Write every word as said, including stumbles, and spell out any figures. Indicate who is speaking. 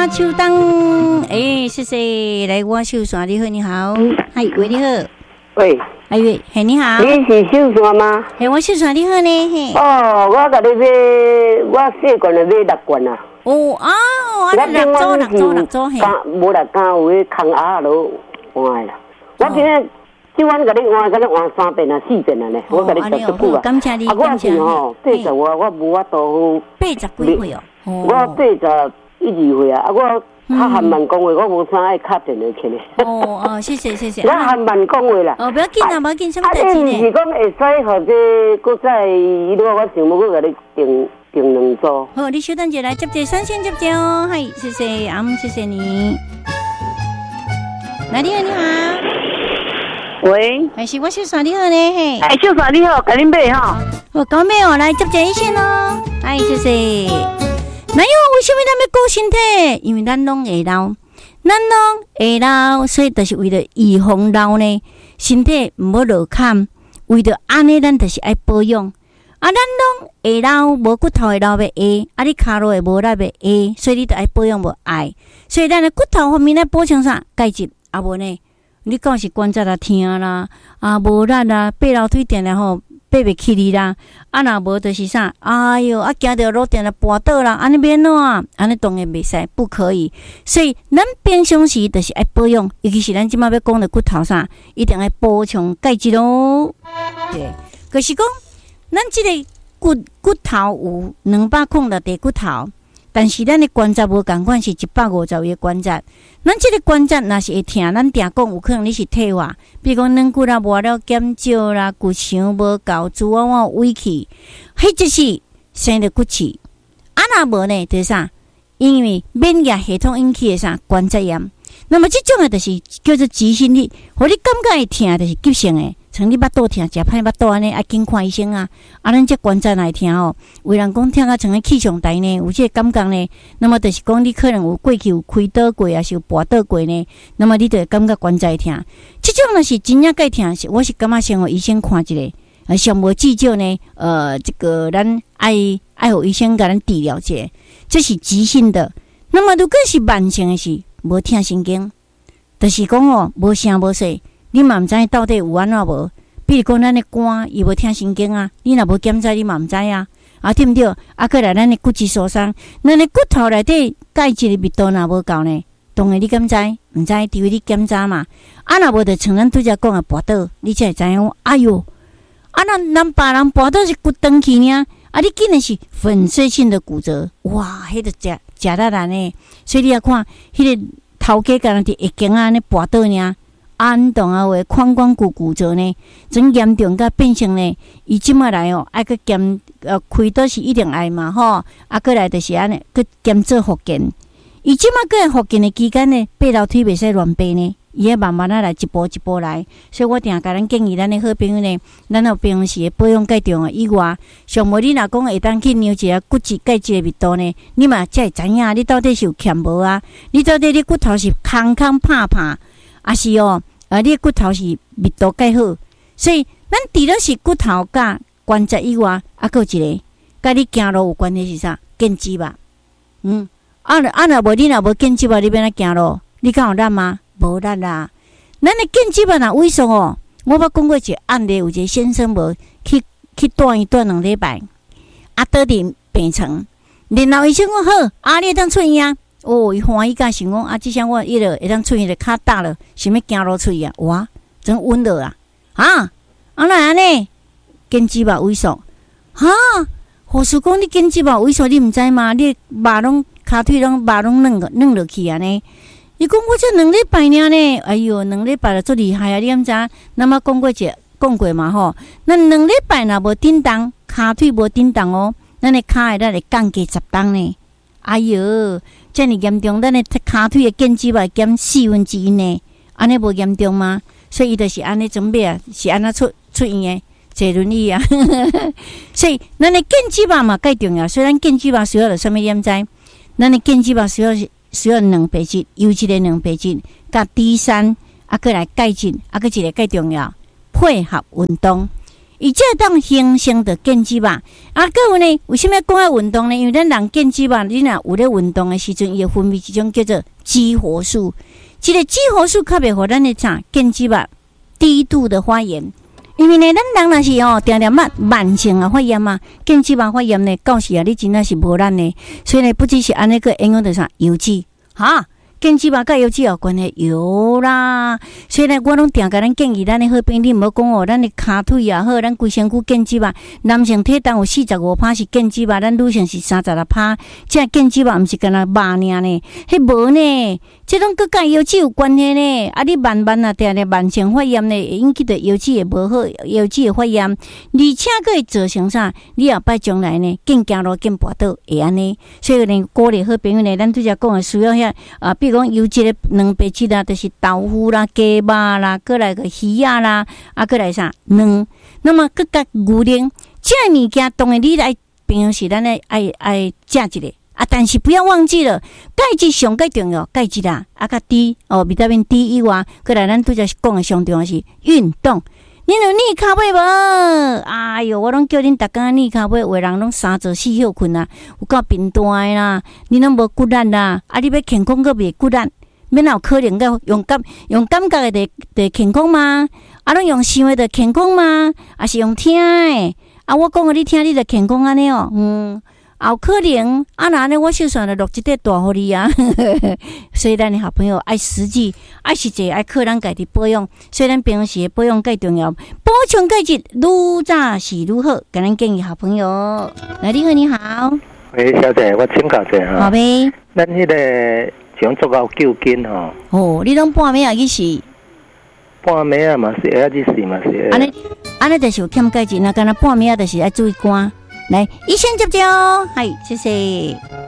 Speaker 1: 花秋冬，哎，谢谢，来我秀山，你好，你好，嗨，喂，你好，
Speaker 2: 喂，
Speaker 1: 哎喂，嘿，你好，
Speaker 2: 你是秀山吗？
Speaker 1: 嘿，我秀山，你好呢，嘿。
Speaker 2: 哦，我甲你买，我四罐就买六罐啊。
Speaker 1: 哦哦，我六组六组六组嘿。
Speaker 2: 无六间有迄空鸭都换啦。我今日即晚甲你换，甲你换三遍啊，四遍啊呢。我甲你讲足久啊。
Speaker 1: 感谢你，
Speaker 2: 啊，我是吼八十我我无法度。
Speaker 1: 八十几岁哦。
Speaker 2: 我八十一二岁啊，啊我。较含慢讲话，我无啥爱敲电话起来。
Speaker 1: 哦哦，谢谢谢谢。
Speaker 2: 我含慢讲话啦。
Speaker 1: 哦，不要紧啊，不要紧，什么代志呢？
Speaker 2: 啊，你是讲会使或者搁再，如果我想要搁甲你订订两组。
Speaker 1: 好，你稍等一下来接接三线接接哦，嗨，谢谢，啊，谢谢你。来，你好，你好。
Speaker 3: 喂，
Speaker 1: 还是我小山你好呢？嘿，
Speaker 3: 哎，小山你好，赶紧买哈。
Speaker 1: 我搞没有来接接一线哦，嗨，谢谢。哪有？为什么咱要顾身体？因为咱拢会老，咱拢会老，所以就是为了预防老呢，身体唔好落坎。为了安尼，咱就是爱保养。啊，咱拢会老，无骨头会老袂下，啊，你骹落会无力袂下，所以你就爱保养无爱。所以咱的骨头方面来补充啥？钙质啊，无呢？你讲是关节啊疼啦，啊无力啦，爬楼梯定然后。爬袂起哩啦，啊若无就是啥，哎哟，啊行着路定来跌倒啦，安尼变怎啊？安尼当然袂使，不可以。所以咱平常时就是爱保养，尤其是咱即马要讲的骨头啥，一定要补充钙质咯。对，就是讲咱即个骨骨头有两百空的地骨头，但是咱的关节无共款，是一百五十个关节。咱即个关节若是会疼，咱定讲有可能你是退化，比如讲软骨啦、磨了减少啦、骨强无够、猪窝窝委屈，迄就是生着骨刺。啊，若无呢，就是啥？因为免疫系统引起的啥关节炎。那么即种的就是叫做急性的，互你感觉会疼，就是急性的。像你巴肚疼，食歹巴肚安尼，爱紧看医生啊！啊，咱这关节来疼哦，有人讲疼啊，像个气象台呢，有这个感觉呢。那么就是讲你可能有过去有开刀过啊，是有跋倒过呢。那么你就会感觉关节疼。这种若是真正该疼，是我是感觉先互医生看一下，呃，上无至少呢，呃，这个咱爱爱互医生甲咱治疗一下，这是急性的。那么如果是慢性的是无疼神经，就是讲哦，无声无息。你嘛毋知到底有安怎无？比如讲，咱的肝伊无疼神经啊，你若无检查，你嘛毋知啊，啊对毋对？啊，过来咱的骨质疏松，咱的骨头内底钙质的密度若无够呢，当然你敢知？毋知，除非你检查嘛。啊，若无就像咱拄则讲的跋倒，你才会知影。哎哟，啊，咱咱别人跋倒是骨断去呢，啊，你竟然是粉碎性的骨折，哇，迄个食食得难呢。所以你要看，迄个头家甲人伫会经安尼跋倒呢。安动啊，为髋关节骨折呢，真严重甲变成呢，伊即马来哦，爱去检呃开刀是一定爱嘛吼，啊过来就是安尼，去检做复健。伊即马过来复健的期间呢，爬楼梯袂使乱爬呢，伊要慢慢啊来一步一步来。所以我定甲咱建议咱的好朋友呢，咱有平时保养介重要以外，上无你若讲会当去量一下骨质钙质的密度呢，你嘛才会知影你到底是有欠无啊？你到底你骨头是空空拍拍？啊是哦，啊，你的骨头是密度介好，所以咱除了是骨头甲关节以外，啊，还有一个，甲你行路有关系是啥？健肌吧。嗯，啊啊，若无你若无健肌吧，你要哪行路？你敢有力吗？无力啦。咱的健肌吧，若萎缩哦，我捌讲过一个案例，有一个先生无去去断一断两礼拜，啊，倒伫病床，然后医生讲好，啊，你会当出院啊。哦，伊欢喜甲想讲啊，即项我伊个会当出现个较大了，想要行路出去啊，哇，真稳了啊！啊，啊那安尼，肩肌肉萎缩，哈，护士讲你肩肌肉萎缩，你毋知吗？你肉拢骹腿拢肉拢软个软落去安尼。伊讲我这两礼拜尔呢，哎哟，两礼拜就足厉害啊！你敢知？咱嘛讲过者讲过嘛吼，咱两礼拜若无振动，骹腿无振动哦，咱的骹会咱会降低十磅呢。哎哟！遮尔严重，咱的骹腿的腱肌肉减四分之一呢，安尼无严重吗？所以伊就是安尼准备啊，是安那出出院的坐轮椅啊。所以咱的腱肌肉嘛介重要，所以咱腱肌肉需要着什么点知？咱的腱肌肉需要需要两倍质，优质的两倍质，甲 D 三啊，过来钙质，啊，个一个介重要，配合运动。 伊这当形成的腱肌肉。啊，各有呢，为什么讲爱运动呢？因为咱人腱肌肉，你若有咧运动的时阵，伊会分泌一种叫做激活素。这个激活素较袂互咱的啥腱肌肉低度的发炎。因为呢，咱人若是哦，定定慢慢性啊发炎嘛，腱肌肉发炎呢，到时啊，你真正是无咱呢。所以呢，不只是安尼个影响到啥油脂，哈。腱肌肉甲油脂有关系有啦，所以呢，我拢定甲咱建议咱的好朋友，你毋好讲哦，咱的骹腿也好，咱规身躯腱肌肉，男性体重有四十五趴是腱肌肉，咱女性是三十六趴，这腱肌肉毋是干那肉尔呢，迄无呢，这种佮甲油脂有关系呢。啊，你慢慢啊，定定慢性发炎呢，会引起到油脂会无好，油脂会发炎，而且佮会造成啥？你后摆将来呢，更行路更跋倒会安尼。所以呢，鼓励好朋友呢，咱拄则讲的需要遐啊。比如讲油脂的蛋白质啦，就是豆腐啦、鸡肉啦，过来个鱼啊啦，啊过来啥卵，那么佮甲牛奶，这物件当然你来平时咱来爱爱食一个啊，但是不要忘记了钙质上最重要，钙质啦，啊甲 D 哦，维他命 D 以外，过来咱拄则讲的上重要是运动。恁有逆骹背无？哎哟，我拢叫恁逐工逆骹背，有的人拢三做四休困啊，有够贫惰的啦，你拢无骨力啦，啊，你要健康个袂骨力，免有可能个用感用感觉的的健康吗？啊，拢用想的的健康吗？啊，是用听的？啊，我讲个你听，你就健康安尼哦，嗯。有可能啊，那呢，我就算了录一块大互你啊。所以咱的好朋友爱实际、爱实际、爱靠咱家己保养。所以咱平时保养最重要，补充钙质愈早是愈好。跟咱建议好朋友，来，你好，你好。
Speaker 4: 喂，小姐，我请教者哈。
Speaker 1: 好呗。
Speaker 4: 咱迄个像做到救筋吼。
Speaker 1: 哦，你拢半暝也去洗？
Speaker 4: 半暝啊嘛是会去洗嘛是。
Speaker 1: 安尼安尼就是有欠钙质，那干那半暝啊就是爱注意肝。来，医生接接哦，嗨，谢谢。